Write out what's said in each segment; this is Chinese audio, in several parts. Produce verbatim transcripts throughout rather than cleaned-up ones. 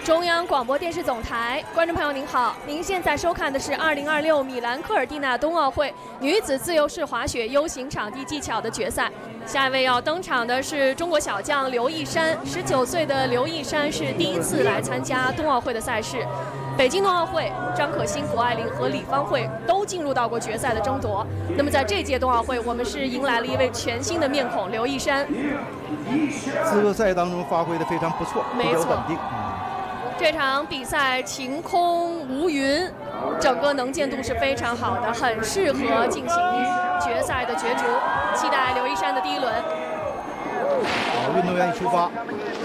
中央广播电视总台，观众朋友您好，您现在收看的是二零二六米兰科尔蒂纳冬奥会女子自由式滑雪 U 型场地技巧的决赛。下一位要登场的是中国小将刘一山，十九岁的刘一山是第一次来参加冬奥会的赛事。北京冬奥会，张可欣、谷爱凌和李芳慧都进入到过决赛的争夺。那么在这届冬奥会，我们是迎来了一位全新的面孔刘一山。 资格赛当中发挥的非常不错，比较稳定。 这场比赛晴空无云，整个能见度是非常好的，很适合进行决赛的角逐。期待刘一山的第一轮。 好，运动员一出发，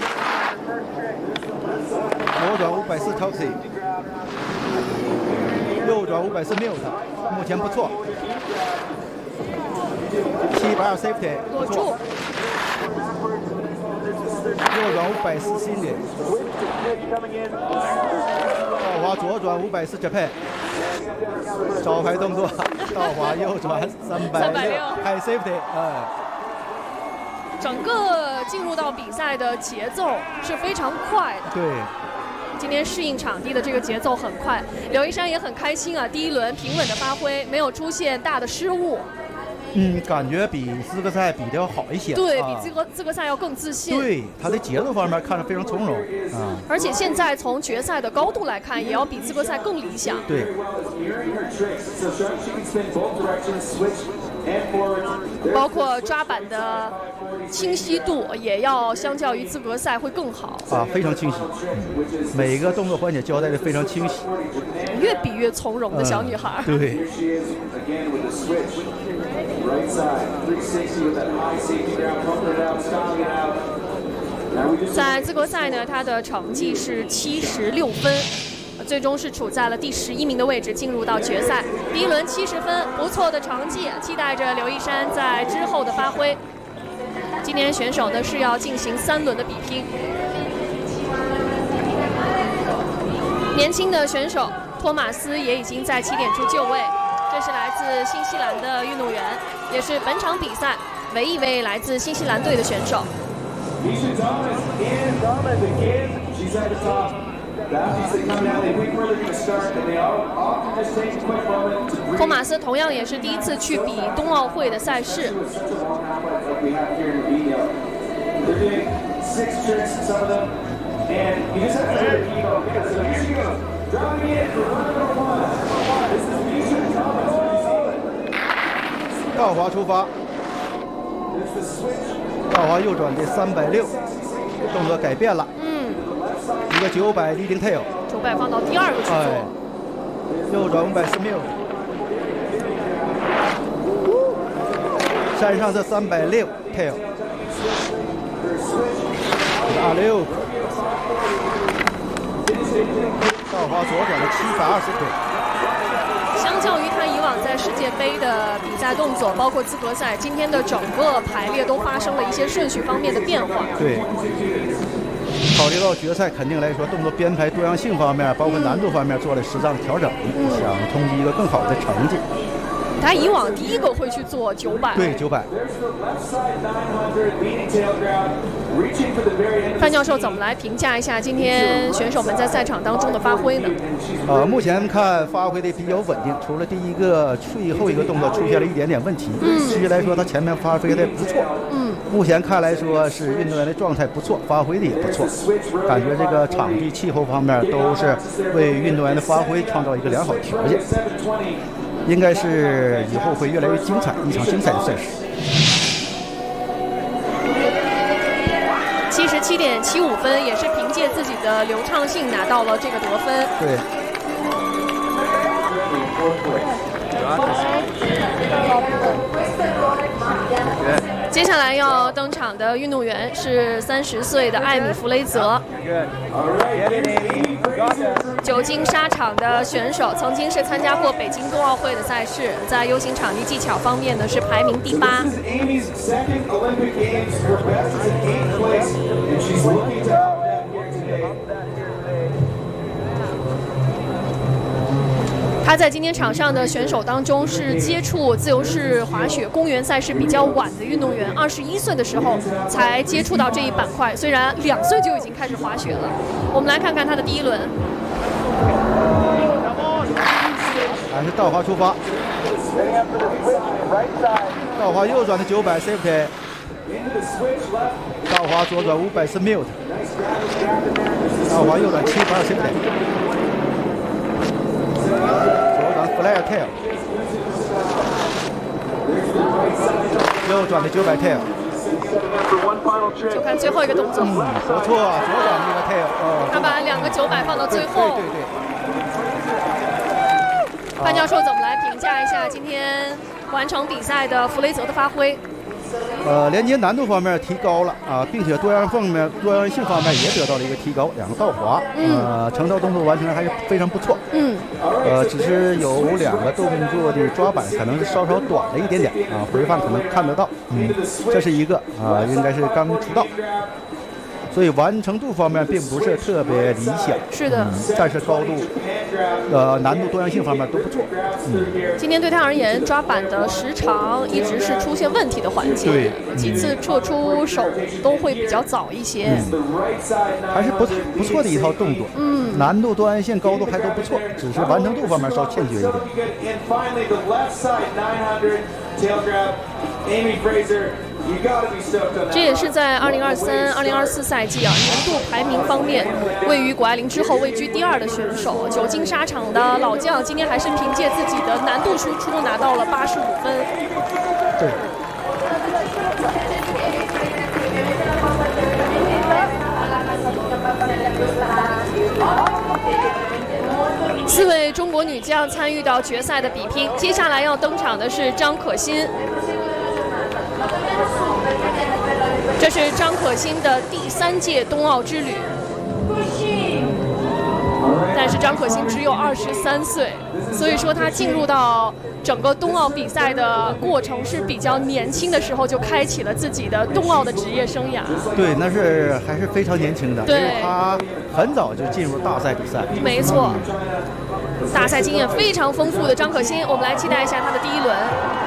左转五百四 Toxi， 右转五百四 Mute， 目前不错。七百二 Safety 不错。右转五百四 Cindy， 倒滑左转五百四 Japan， 招牌动作，倒滑右转三百六 High Safety， 哎。 整个进入到比赛的节奏是非常快的。 对。 今天适应场地的这个节奏很快，刘一山也很开心啊！第一轮平稳的发挥，没有出现大的失误。 嗯，感觉比资格赛比的要好一些， 对、 啊、 比资格资格赛要更自信。 对，他的节奏方面看着非常从容啊。 而且现在从决赛的高度来看，也要比资格赛更理想。 对。 包括抓板的清晰度也要相较于资格赛会更好啊，非常清晰，嗯、每个动作环节交代的非常清晰， 越比越从容的小女孩。 嗯、对。 在资格赛呢，她的成绩是七十六分。最终是处在了第十一名的位置，进入到决赛。第一轮七十分，不错的成绩，期待着刘一山在之后的发挥。今天选手呢是要进行三轮的比拼。年轻的选手托马斯也已经在起点处就位，这是来自新西兰的运动员，也是本场比赛唯一一位来自新西兰队的选手。托马斯同样也是第一次去比冬奥会的赛事。 倒滑出发，倒滑右转的三百六，动作改变了。 嗯。 一个九百 leading tail， 九百放到第二个去做， 哎、右转五百四 mil， 山上是三百六 tail， 二六，倒滑左转的七百二十腿。 相较于他以往在世界杯的比赛动作，包括资格赛，今天的整个排列都发生了一些顺序方面的变化。 对。考虑到决赛，肯定来说动作编排多样性方面，包括难度方面做了适当的调整，嗯、想冲击一个更好的成绩。 他以往第一个会去做九百， 对九百。 范教授怎么来评价一下今天选手们在赛场当中的发挥呢？ 呃，目前看发挥的比较稳定，除了第一个最后一个动作出现了一点点问题， 嗯， 实际来说他前面发挥的不错， 嗯， 目前看来说是运动员的状态不错，发挥的也不错，感觉这个场地气候方面都是为运动员的发挥创造一个良好条件。应该是以后会越来越精彩，一场精彩的赛事。 七十七点七五分，也是凭借自己的流畅性拿到了这个得分。 对。 接下来要登场的运动员是三十岁的艾米弗雷泽，久经沙场的选手，曾经是参加过北京冬奥会的赛事，在 U 型场地技巧方面呢是排名第八。他他在今天场上的选手当中是接触自由式滑雪公园赛事比较晚的运动员，二十一岁的时候才接触到这一板块，虽然两岁就已经开始滑雪了。我们来看看他的第一轮， 还是倒滑出发，倒滑右转的九百 safety， 倒滑左转五百是 mute， 倒滑右转七百 safety， 左转 flare tail， 右转的九百 tail。 就看最后一个动作， 嗯，不错，左转那个 tail， 哦， 他把两个九百放到最后。 对对对。 潘教授怎么来评价一下今天完成比赛的弗雷泽的发挥？ 呃，连接难度方面提高了啊，并且多样方面、多样性方面也得到了一个提高。两个倒滑， 嗯、 呃，成套动作完成的还是非常不错。 嗯， 呃，只是有两个动作的抓板可能是稍稍短了一点点啊，回放可能看得到。嗯，这是一个啊，应该是刚出道。所以完成度方面并不是特别理想， 是的， 嗯、但是高度、呃难度多样性方面都不错。嗯， 今天对他而言，抓板的时长一直是出现问题的环节， 对， 几次撤出手都会比较早一些， 嗯、还是不不错的一套动作。 嗯， 难度多样性、高度还都不错，只是完成度方面稍欠缺一点。 这也是在二零二三、二零二四赛季啊年度排名方面，位于谷爱凌之后位居第二的选手。久经沙场的老将，今天还是凭借自己的难度输出拿到了八十五分。 对。 四位中国女将参与到决赛的比拼，接下来要登场的是张可欣。这是张可欣的第三届冬奥之旅，但是张可欣只有二十三岁，所以说她进入到整个冬奥比赛的过程是比较年轻的时候就开启了自己的冬奥的职业生涯。 对，那是还是非常年轻的， 对， 因为她很早就进入大赛比赛。 没错，大赛经验非常丰富的张可欣，我们来期待一下她的第一轮。